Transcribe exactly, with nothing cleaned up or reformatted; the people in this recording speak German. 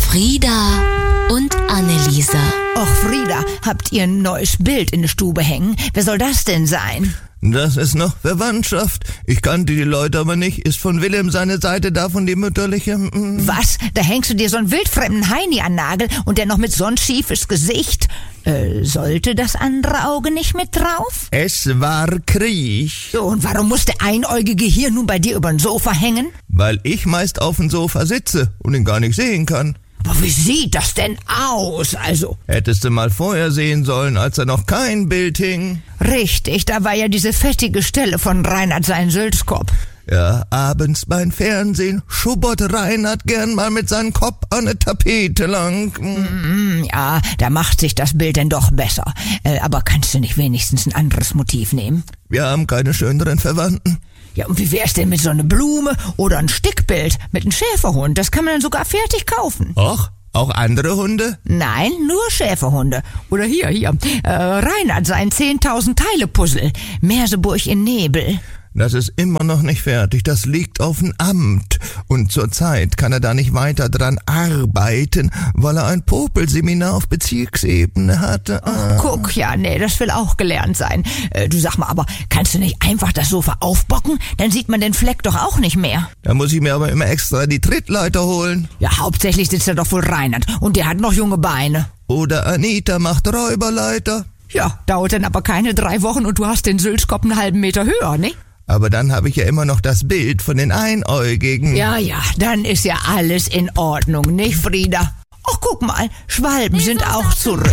Frieda und Anneliese. Och, Frieda, habt ihr ein neues Bild in der Stube hängen? Wer soll das denn sein? Das ist noch Verwandtschaft. Ich kannte die Leute aber nicht. Ist von Willem seine Seite davon die mütterliche? Mm. Was? Da hängst du dir so einen wildfremden Heini an den Nagel und der noch mit so ein schiefes Gesicht? Äh, sollte das andere Auge nicht mit drauf? Es war Krieg. So, und warum muss der Einäugige hier nun bei dir über den Sofa hängen? Weil ich meist auf dem Sofa sitze und ihn gar nicht sehen kann. Aber wie sieht das denn aus, also? Hättest du mal vorher sehen sollen, als da noch kein Bild hing. Richtig, da war ja diese fettige Stelle von Reinhard sein Sülzkopf. Ja, abends beim Fernsehen schubbert Reinhard gern mal mit seinem Kopf an eine Tapete lang. Mm, ja, da macht sich das Bild denn doch besser. Äh, aber kannst du nicht wenigstens ein anderes Motiv nehmen? Wir haben keine schöneren Verwandten. Ja, und wie wär's denn mit so einer Blume oder ein Stickbild mit einem Schäferhund? Das kann man dann sogar fertig kaufen. Och, auch andere Hunde? Nein, nur Schäferhunde. Oder hier, hier, äh, Reinhard sein zehntausend-Teile-Puzzle. Merseburg in Nebel. Das ist immer noch nicht fertig, das liegt auf dem Amt. Und zurzeit kann er da nicht weiter dran arbeiten, weil er ein Popelseminar auf Bezirksebene hatte. Ach, guck, ja, nee, das will auch gelernt sein. Äh, du sag mal, aber kannst du nicht einfach das Sofa aufbocken? Dann sieht man den Fleck doch auch nicht mehr. Da muss ich mir aber immer extra die Trittleiter holen. Ja, hauptsächlich sitzt da doch wohl Reinhard und der hat noch junge Beine. Oder Anita macht Räuberleiter. Ja, dauert dann aber keine drei Wochen und du hast den Sülzkopf einen halben Meter höher, ne? Aber dann habe ich ja immer noch das Bild von den Einäugigen. Ja, ja, dann ist ja alles in Ordnung, nicht, Frieda? Ach, guck mal, Schwalben sind auch zurück.